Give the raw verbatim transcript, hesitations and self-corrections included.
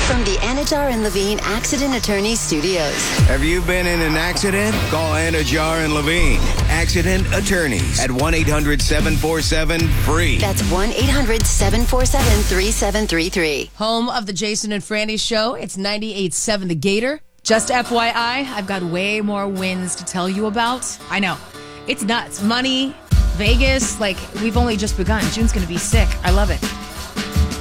From the Anajar and Levine Accident Attorney Studios. Have you been in an accident? Call Anajar and Levine, Accident Attorneys, at one eight hundred seven four seven free. That's one eight hundred seven four seven three seven three three. Home of the Jason and Franny Show. It's ninety-eight point seven The Gator. Just F Y I, I've got way more wins to tell you about. I know. It's nuts. Money, Vegas, like, we've only just begun. June's going to be sick. I love it.